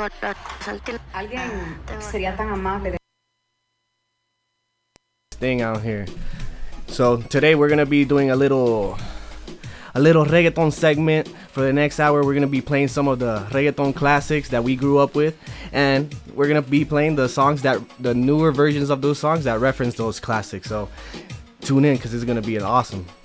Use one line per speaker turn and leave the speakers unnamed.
Alguien sería tan amable de
thing out here. So today we're gonna be doing a little reggaeton segment. For the next hour, we're gonna be playing some of the reggaeton classics that we grew up with, and we're gonna be playing the songs the newer versions of those songs that reference those classics. So tune in because it's gonna be awesome.